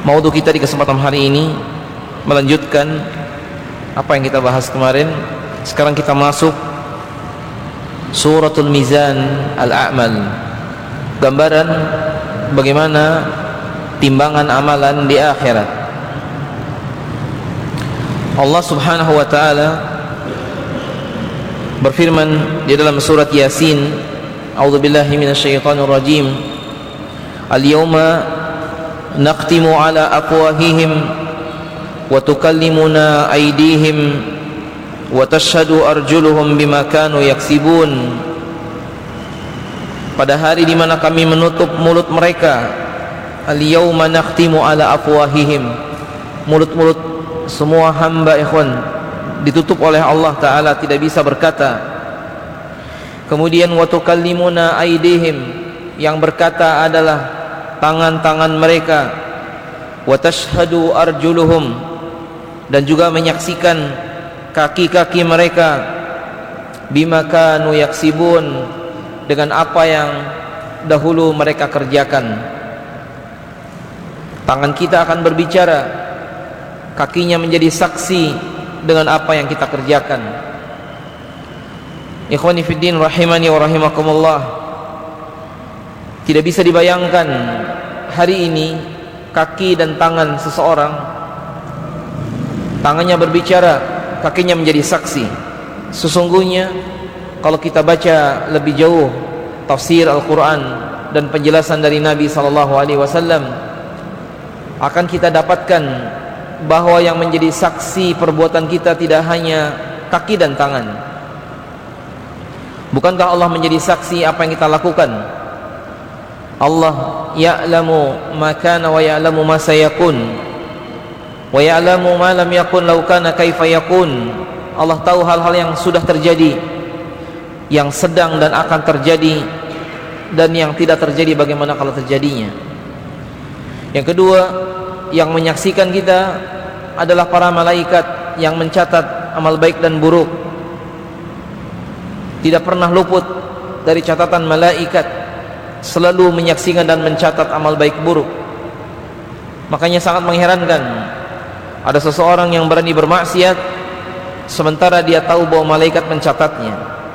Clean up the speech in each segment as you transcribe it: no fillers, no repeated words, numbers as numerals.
Maudhu kita di kesempatan hari ini melanjutkan apa yang kita bahas kemarin. Sekarang kita masuk Suratul Mizan Al-A'mal, gambaran bagaimana timbangan amalan di akhirat. Allah Subhanahu wa ta'ala berfirman di dalam surat Yasin, A'udzubillahi minasyaitonir rajim, Al-yawma naqtimu ala afwahihim wa tukallimuna aydihim wa tashhadu arjuluhum bima kanu yaksibun. Pada hari di mana kami menutup mulut mereka, al-yawma naqtimu ala afwahihim, mulut-mulut semua hamba ikhwan ditutup oleh Allah Ta'ala, tidak bisa berkata. Kemudian wa tukallimuna aydihim, yang berkata adalah tangan-tangan mereka, wa tashhadu arjuluhum, dan juga menyaksikan kaki-kaki mereka, bima kanu yaksibun, dengan apa yang dahulu mereka kerjakan. Tangan kita akan berbicara, kakinya menjadi saksi dengan apa yang kita kerjakan. Ikhwani fiddin rahimani wa rahimakumullah, tidak bisa dibayangkan hari ini kaki dan tangan seseorang, tangannya berbicara, kakinya menjadi saksi. Sesungguhnya kalau kita baca lebih jauh tafsir Al-Quran dan penjelasan dari Nabi SAW, akan kita dapatkan bahwa yang menjadi saksi perbuatan kita tidak hanya kaki dan tangan. Bukankah Allah menjadi saksi apa yang kita lakukan? Allah ya'lamu ma kana wa ya'lamu ma sayakun wa ya'lamu ma lam yakun law kana kaifa yakun. Allah tahu hal-hal yang sudah terjadi, yang sedang dan akan terjadi, dan yang tidak terjadi bagaimana kalau terjadinya. Yang kedua, yang menyaksikan kita adalah para malaikat yang mencatat amal baik dan buruk. Tidak pernah luput dari catatan malaikat, selalu menyaksikan dan mencatat amal baik buruk. Makanya sangat mengherankan ada seseorang yang berani bermaksiat sementara dia tahu bahwa malaikat mencatatnya.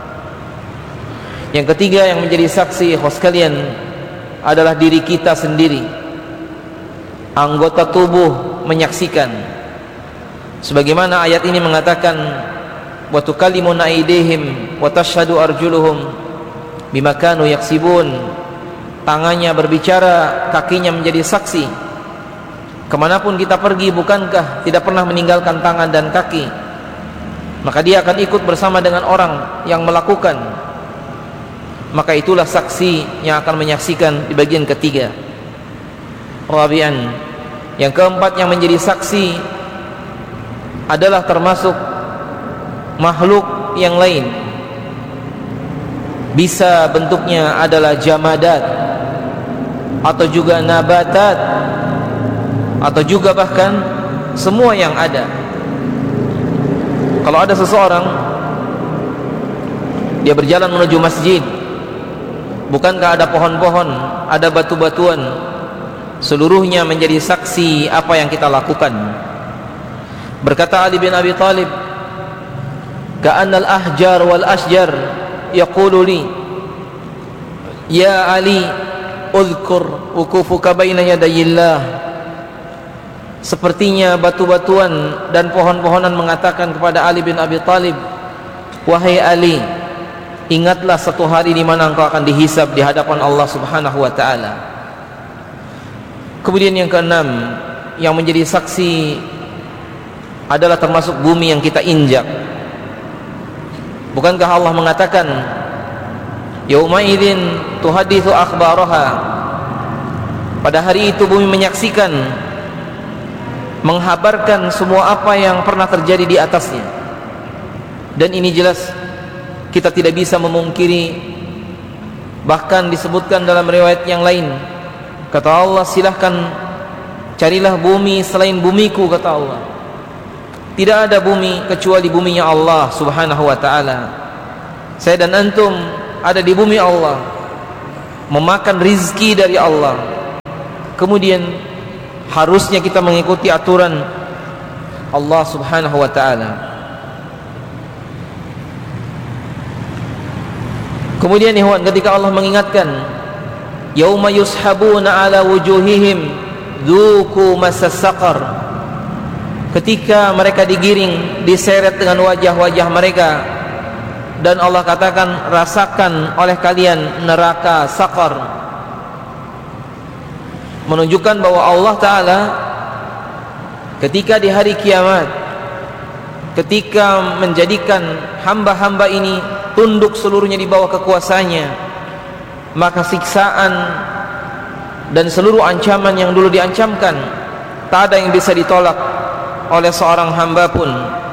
Yang ketiga yang menjadi saksi ikhwas sekalian adalah diri kita sendiri. Anggota tubuh menyaksikan, sebagaimana ayat ini mengatakan, wa tukallimuna aydihim wa tashhadu arjuluhum bima kanu yaksibun. Tangannya berbicara, kakinya menjadi saksi. Kemanapun kita pergi, bukankah tidak pernah meninggalkan tangan dan kaki? Maka dia akan ikut bersama dengan orang yang melakukan. Maka itulah saksi yang akan menyaksikan di bagian ketiga. Rabi'an, yang keempat yang menjadi saksi adalah termasuk makhluk yang lain. Bisa bentuknya adalah jamadat, atau juga nabatat, atau juga bahkan semua yang ada. Kalau ada seseorang dia berjalan menuju masjid, bukankah ada pohon-pohon, ada batu-batuan, seluruhnya menjadi saksi apa yang kita lakukan. Berkata Ali bin Abi Thalib, ka'annal ahjar wal asjar yaqulu li, ya Ali, udhkur wukufuka baina yadayillah. Sepertinya batu-batuan dan pohon-pohonan mengatakan kepada Ali bin Abi Thalib, wahai Ali, ingatlah satu hari di mana engkau akan dihisab di hadapan Allah Subhanahu wa ta'ala. Kemudian yang keenam yang menjadi saksi adalah termasuk bumi yang kita injak. Bukankah Allah mengatakan, yauma idzin tuhaditsu akhbaraha, pada hari itu bumi menyaksikan, menghabarkan semua apa yang pernah terjadi di atasnya. Dan ini jelas kita tidak bisa memungkiri. Bahkan disebutkan dalam riwayat yang lain, kata Allah, silahkan carilah bumi selain bumiku, kata Allah. Tidak ada bumi kecuali buminya Allah Subhanahu wa ta'ala. Saya dan antum ada di bumi Allah, memakan rizki dari Allah. Kemudian harusnya kita mengikuti aturan Allah Subhanahu wa taala. Kemudian ikhwan, ketika Allah mengingatkan yauma yushabuna ala wujuhihim dzuqu masas saqar, ketika mereka digiring, diseret dengan wajah-wajah mereka, dan Allah katakan rasakan oleh kalian neraka saqar, menunjukkan bahwa Allah Ta'ala ketika di hari kiamat, ketika menjadikan hamba-hamba ini tunduk seluruhnya di bawah kekuasaannya, maka siksaan dan seluruh ancaman yang dulu diancamkan tak ada yang bisa ditolak oleh seorang hamba pun.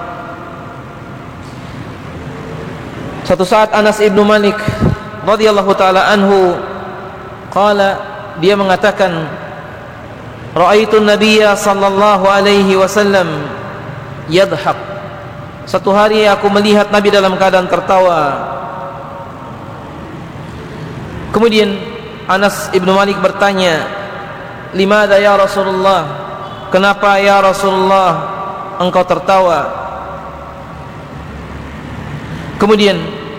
Suatu saat Anas ibnu Malik radhiyallahu taala anhu dia mengatakan, ra'aitu nabiyya sallallahu alaihi wasallam yadhak. Satu hari aku melihat Nabi dalam keadaan tertawa. Kemudian Anas ibnu Malik bertanya, limadha ya Rasulullah, kenapa ya Rasulullah engkau tertawa? Kemudian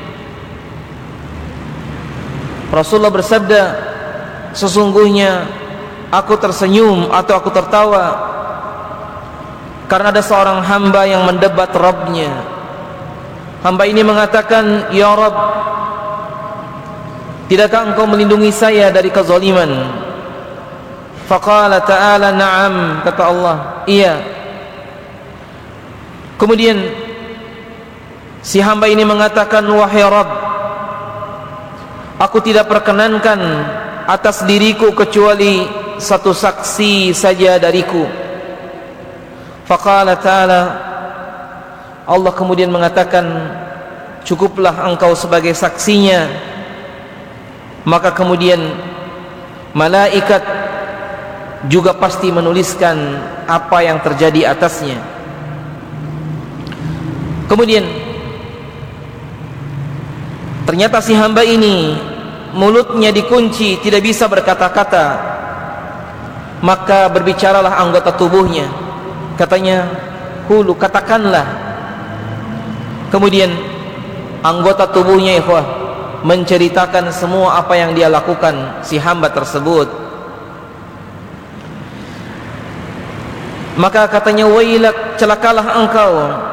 Rasulullah bersabda, sesungguhnya aku tersenyum atau aku tertawa karena ada seorang hamba yang mendebat Rabbnya. Hamba ini mengatakan, ya Rabb, tidakkah engkau melindungi saya dari kezaliman? Faqala ta'ala na'am, kata Allah, iya. Kemudian si hamba ini mengatakan, wahai Rabb, aku tidak perkenankan atas diriku kecuali satu saksi saja dariku. Faqala ta'ala, Allah kemudian mengatakan, cukuplah engkau sebagai saksinya. Maka kemudian malaikat juga pasti menuliskan apa yang terjadi atasnya. Kemudian ternyata si hamba ini mulutnya dikunci, tidak bisa berkata-kata. Maka berbicaralah anggota tubuhnya, katanya, hulu, katakanlah. Kemudian anggota tubuhnya ikhwah menceritakan semua apa yang dia lakukan si hamba tersebut. Maka katanya, wailak, celakalah engkau,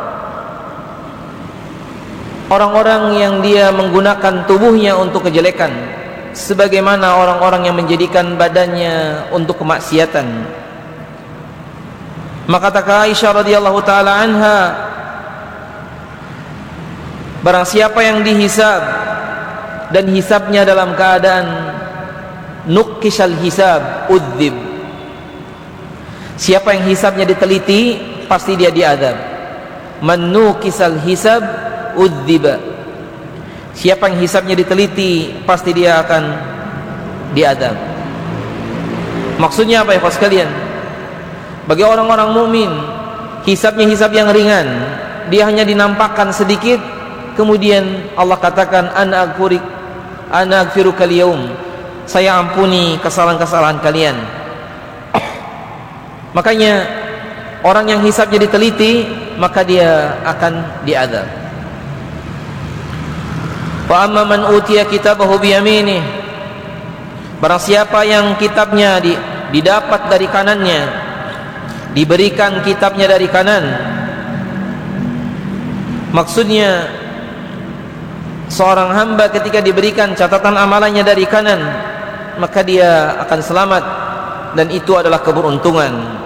orang-orang yang dia menggunakan tubuhnya untuk kejelekan, sebagaimana orang-orang yang menjadikan badannya untuk kemaksiatan. Maka kata Aisyah radhiyallahu taala anha, barang siapa yang dihisab dan hisabnya dalam keadaan nuqishal hisab udzib, siapa yang hisabnya diteliti pasti dia diadab. Man nuqisal hisab udziba, siapa yang hisabnya diteliti pasti dia akan diadab. Maksudnya apa ya sekalian? Bagi orang-orang mukmin, hisabnya hisab yang ringan, dia hanya dinampakkan sedikit, kemudian Allah katakan, ana aghfiru kal yaum, saya ampuni kesalahan-kesalahan kalian. Makanya orang yang hisabnya diteliti, maka dia akan diadab. Wa amma man utiya kitabahu biyaminih, barang siapa yang kitabnya didapat dari kanannya, diberikan kitabnya dari kanan, maksudnya seorang hamba ketika diberikan catatan amalannya dari kanan, maka dia akan selamat, dan itu adalah keberuntungan.